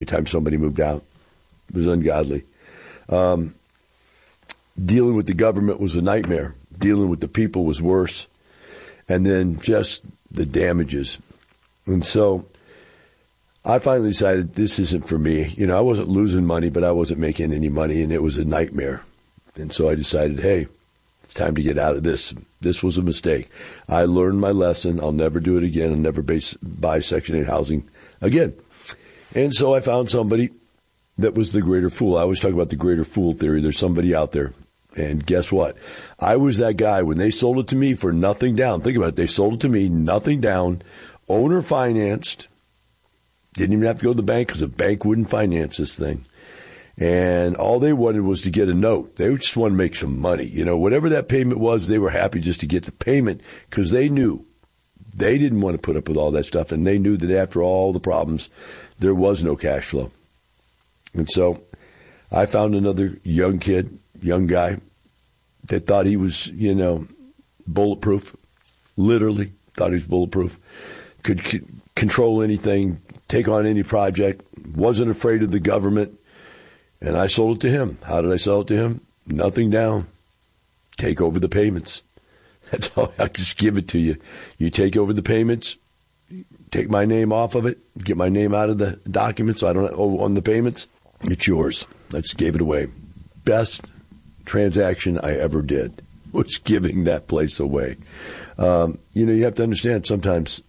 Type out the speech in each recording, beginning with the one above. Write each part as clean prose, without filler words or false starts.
time somebody moved out. It was ungodly. Dealing with the government was a nightmare. Dealing with the people was worse. And then just the damages. And so I finally decided this isn't for me. You know, I wasn't losing money, but I wasn't making any money, and it was a nightmare. And so I decided, hey, it's time to get out of this. This was a mistake. I learned my lesson. I'll never do it again. I'll never buy Section 8 housing again. And so I found somebody that was the greater fool. I always talk about the greater fool theory. There's somebody out there. And guess what? I was that guy when they sold it to me for nothing down. Think about it. They sold it to me, nothing down, owner financed. Didn't even have to go to the bank because the bank wouldn't finance this thing. And all they wanted was to get a note. They just wanted to make some money. You know, whatever that payment was, they were happy just to get the payment because they knew they didn't want to put up with all that stuff. And they knew that after all the problems, there was no cash flow. And so I found another young guy that thought he was, you know, bulletproof, literally thought he was bulletproof, could control anything, take on any project, wasn't afraid of the government. And I sold it to him. How did I sell it to him? Nothing down. Take over the payments. That's how I just give it to you. You take over the payments, take my name off of it, get my name out of the document so I don't owe on the payments. It's yours. I just gave it away. Best transaction I ever did was giving that place away. You know, you have to understand sometimes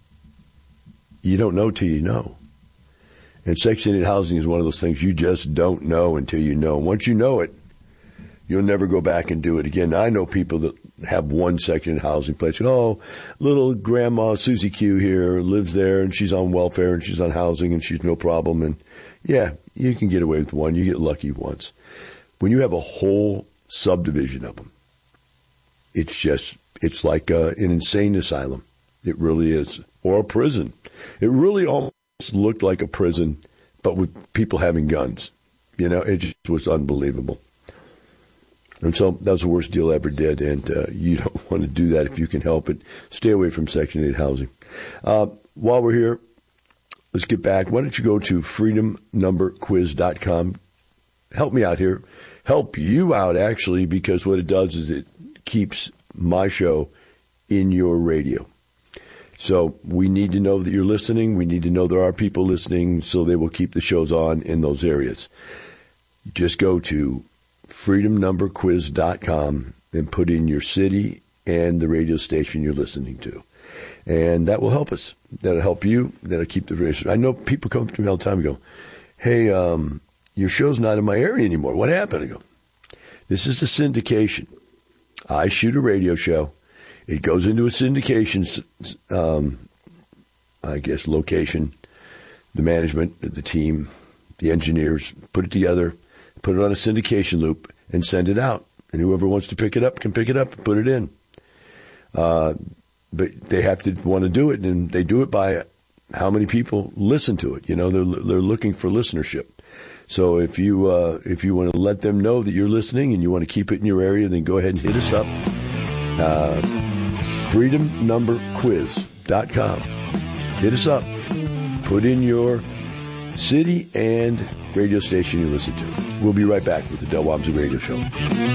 you don't know till you know. And Section 8 housing is one of those things you just don't know until you know. Once you know it, you'll never go back and do it again. I know people that have one Section 8 housing place. Oh, little grandma Susie Q here lives there, and she's on welfare, and she's on housing, and she's no problem. And, yeah, you can get away with one. You get lucky once. When you have a whole subdivision of them, it's like an insane asylum. It really is. Or a prison. It really almost looked like a prison, but with people having guns. You know, it just was unbelievable. And so that was the worst deal I ever did, and you don't want to do that if you can help it. Stay away from Section 8 housing. While we're here, let's get back. Why don't you go to freedomnumberquiz.com. Help me out here. Help you out, actually, because what it does is it keeps my show in your radio. So we need to know that you're listening. We need to know there are people listening so they will keep the shows on in those areas. Just go to freedomnumberquiz.com and put in your city and the radio station you're listening to. And that will help us. That'll help you. That'll keep the radio. I know people come to me all the time and go, hey, your show's not in my area anymore. What happened? I go, this is a syndication. I shoot a radio show. It goes into a syndication, location. The management, the team, the engineers put it together, put it on a syndication loop, and send it out. And whoever wants to pick it up can pick it up and put it in. But they have to want to do it, and they do it by how many people listen to it. You know, they're looking for listenership. So if you want to let them know that you're listening and you want to keep it in your area, then go ahead and hit us up. freedomnumberquiz.com. Hit us up. Put in your city and radio station you listen to. We'll be right back with the Del Walmsley Radio Show.